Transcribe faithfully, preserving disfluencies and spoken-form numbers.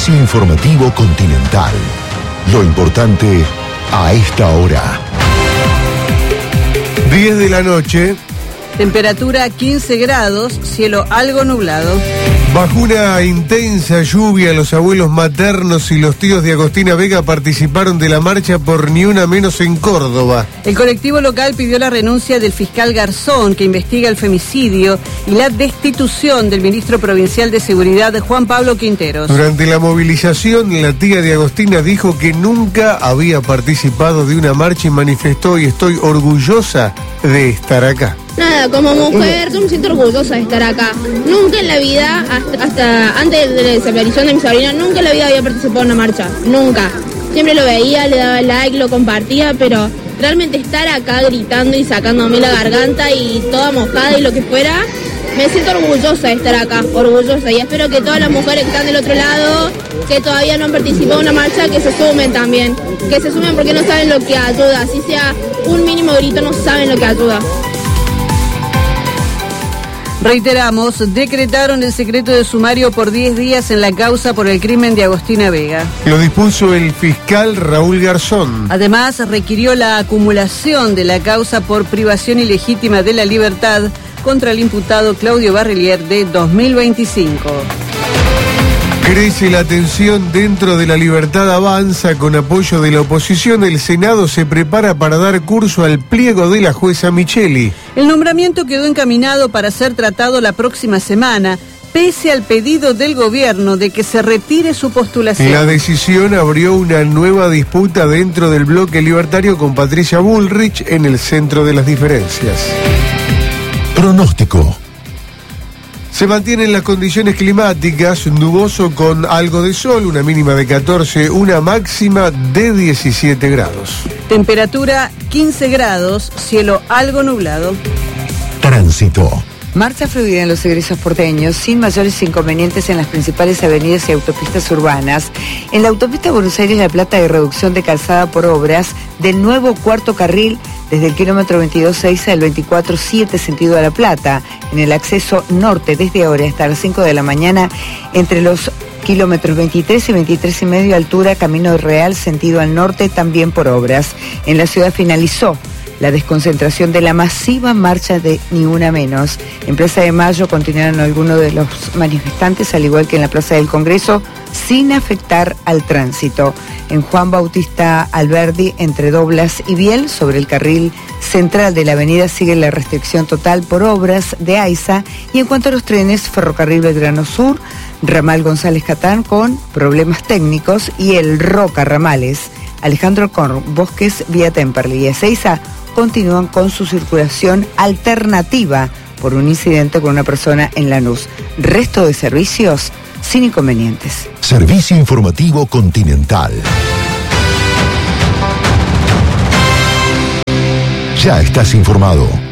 Servicio Informativo Continental. Lo importante a esta hora. diez de la noche. Temperatura quince grados, cielo algo nublado. Bajo una intensa lluvia, los abuelos maternos y los tíos de Agostina Vega participaron de la marcha por Ni Una Menos en Córdoba. El colectivo local pidió la renuncia del fiscal Garzón, que investiga el femicidio, y la destitución del ministro provincial de Seguridad, Juan Pablo Quinteros. Durante la movilización, la tía de Agostina dijo que nunca había participado de una marcha y manifestó: y estoy orgullosa de estar acá. Nada, como mujer yo me siento orgullosa de estar acá. Nunca en la vida, hasta, hasta antes de la desaparición de mi sobrina, nunca en la vida había participado en una marcha. Nunca. Siempre lo veía, le daba like, lo compartía, pero realmente estar acá gritando y sacándome la garganta y toda mojada y lo que fuera, me siento orgullosa de estar acá, orgullosa. Y espero que todas las mujeres que están del otro lado, que todavía no han participado en una marcha, que se sumen también. Que se sumen porque no saben lo que ayuda. Así sea un mínimo grito, no saben lo que ayuda. Reiteramos, decretaron el secreto de sumario por diez días en la causa por el crimen de Agostina Vega. Lo dispuso el fiscal Raúl Garzón. Además, requirió la acumulación de la causa por privación ilegítima de la libertad contra el imputado Claudio Barrelier de dos mil veinticinco. Crece la tensión dentro de La Libertad Avanza. Con apoyo de la oposición, el Senado se prepara para dar curso al pliego de la jueza Micheli. El nombramiento quedó encaminado para ser tratado la próxima semana, pese al pedido del gobierno de que se retire su postulación. La decisión abrió una nueva disputa dentro del bloque libertario con Patricia Bullrich en el centro de las diferencias. Pronóstico. Se mantienen las condiciones climáticas, nuboso con algo de sol, una mínima de catorce, una máxima de diecisiete grados. Temperatura quince grados, cielo algo nublado. Tránsito. Marcha fluida en los egresos porteños, sin mayores inconvenientes en las principales avenidas y autopistas urbanas. En la autopista Buenos Aires-La Plata hay reducción de calzada por obras del nuevo cuarto carril desde el kilómetro veintidós seis al veinticuatro siete sentido a La Plata. En el acceso norte, desde ahora hasta las cinco de la mañana, entre los kilómetros veintitrés y veintitrés y medio altura, Camino Real sentido al norte, también por obras. En la ciudad finalizó la desconcentración de la masiva marcha de Ni Una Menos. En Plaza de Mayo continuaron algunos de los manifestantes, al igual que en la Plaza del Congreso, sin afectar al tránsito. En Juan Bautista Alberdi, entre Doblas y Biel, sobre el carril central de la avenida, sigue la restricción total por obras de AISA. Y en cuanto a los trenes, Ferrocarril Belgrano Sur, Ramal González Catán con problemas técnicos, y el Roca Ramales Alejandro Korn, Bosques, vía Temperley y Ezeiza continúan con su circulación alternativa por un incidente con una persona en Lanús. Resto de servicios sin inconvenientes. Servicio Informativo Continental. Ya estás informado.